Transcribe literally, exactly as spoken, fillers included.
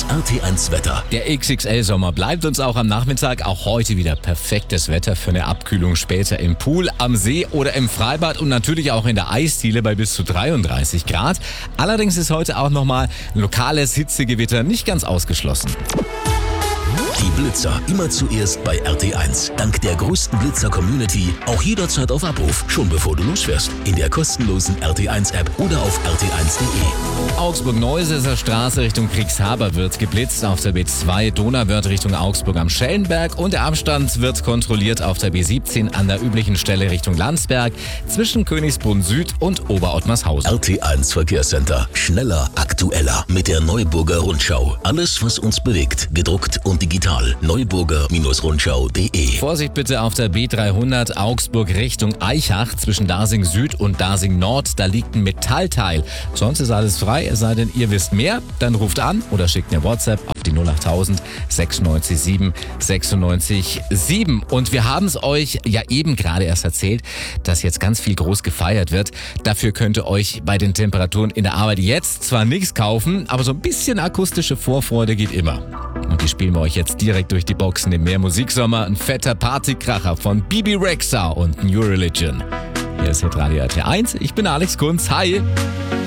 Das R T eins Wetter. Der X X L-Sommer bleibt uns auch am Nachmittag. Auch heute wieder perfektes Wetter für eine Abkühlung später im Pool, am See oder im Freibad und natürlich auch in der Eisdiele bei bis zu dreiunddreißig Grad. Allerdings ist heute auch nochmal ein lokales Hitzegewitter nicht ganz ausgeschlossen. Die Blitzer immer zuerst bei R T eins. Dank der größten Blitzer-Community auch jederzeit auf Abruf, schon bevor du losfährst. In der kostenlosen R T eins App oder auf r t eins punkt de. Augsburg-Neusässer Straße Richtung Kriegshaber wird geblitzt, auf der B zwei Donauwörth Richtung Augsburg am Schellenberg und der Abstand wird kontrolliert auf der B siebzehn an der üblichen Stelle Richtung Landsberg zwischen Königsbrunn Süd und Oberottmarshausen. R T eins Verkehrscenter. Schneller, aktueller mit der Neuburger Rundschau. Alles, was uns bewegt, gedruckt und digital. Neuburger Rundschau punkt de. Vorsicht bitte auf der B dreihundert Augsburg Richtung Eichach zwischen Dasing Süd und Dasing Nord. Da liegt ein Metallteil. Sonst ist alles frei, es sei denn, ihr wisst mehr. Dann ruft an oder schickt eine WhatsApp auf die null achttausend sechsundneunzig sieben sechsundneunzig sieben. Und wir haben es euch ja eben gerade erst erzählt, dass jetzt ganz viel groß gefeiert wird. Dafür könnt ihr euch bei den Temperaturen in der Arbeit jetzt zwar nichts kaufen, aber so ein bisschen akustische Vorfreude geht immer. Und die spielen wir euch jetzt direkt durch die Boxen im Mehr Musiksommer. Ein fetter Partykracher von Bibi Rexha und New Religion. Hier ist Hitradio R T eins. Ich bin Alex Kunz. Hi!